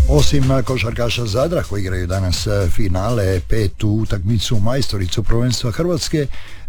Osim košarkaša Zadra koji igraju danas finale, petu utakmicu majstoricu prvenstva Hrvatske,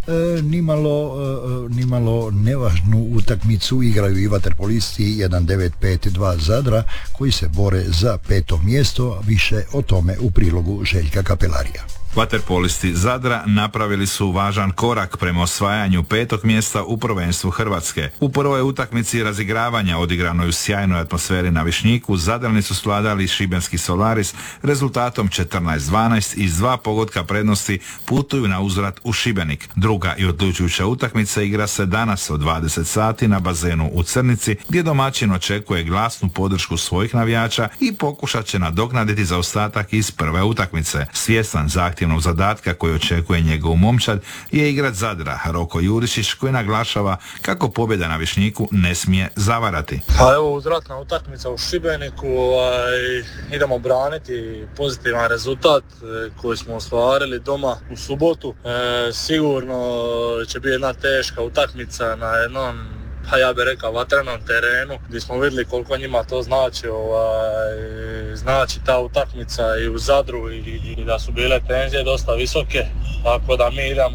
nimalo nevažnu utakmicu igraju i vaterpolisti 1952 Zadra koji se bore za peto mjesto, više o tome u prilogu Željka Kapelarija. Vaterpolisti Zadra napravili su važan korak prema osvajanju petog mjesta u prvenstvu Hrvatske. U prvoj utakmici razigravanja odigranoj u sjajnoj atmosferi na Višnjiku, Zadrani su svladali šibenski Solaris rezultatom 14-12 i s 2 pogotka prednosti putuju na uzvrat u Šibenik. Druga i odlučujuća utakmica igra se danas od 20 sati na bazenu u Crnici, gdje domaćin očekuje glasnu podršku svojih navijača i pokušat će nadoknaditi zaostatak iz prve utakmice. Svjestan zahtjevnog zadatka koji očekuje njegov momčad je igrač Zadra Roko Jurišić, koji naglašava kako pobjeda na Višnjiku ne smije zavarati. Pa evo, uzvratna utakmica u Šibeniku, idemo braniti pozitivan rezultat koji smo ostvarili doma u subotu. Sigurno će biti jedna teška utakmica na jednom, pa ja bih rekao, vatrenom terenu, gdje smo vidjeli koliko njima to znači, znači ta utakmica i u Zadru i da su bile tenzije dosta visoke, tako da mi idemo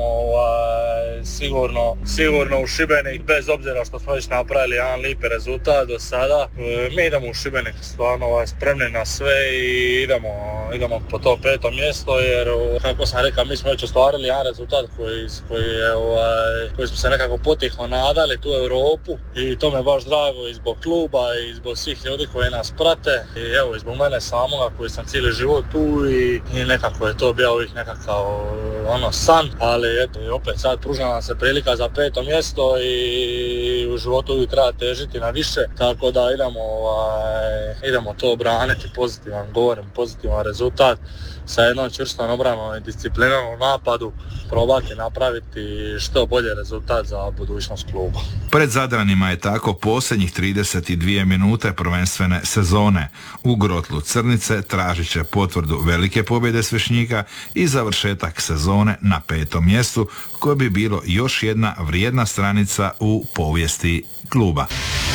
sigurno u Šibenik, bez obzira što smo već napravili jedan lipi rezultat do sada. Mi idemo u Šibenik stvarno spremni na sve i idemo po to peto mjesto, jer kako sam rekao, mi smo već ostvarili jedan rezultat koji smo se nekako potiho nadali tu u Europu i to me baš drago i zbog kluba i zbog svih ljudi koji nas prate i evo i zbog mene samoga koji sam cijeli život tu i nekako je to bio uvijek nekakav san, ali eto, opet sad pruža nam se prilika za peto mjesto i u životu uvijek treba težiti na više, tako da idemo to obraniti, pozitivan rezultat sa jednom čvrstom obranom i disciplinarnom napadu, probati napraviti što bolje rezultat za budućnost kluba. Pred Zadranima je tako posljednjih 32 minute prvenstvene sezone. U grotlu Crnice tražit će potvrdu velike pobjede s Višnjika i završetak sezone na petom mjestu, koje bi bilo još jedna vrijedna stranica u povijesti kluba.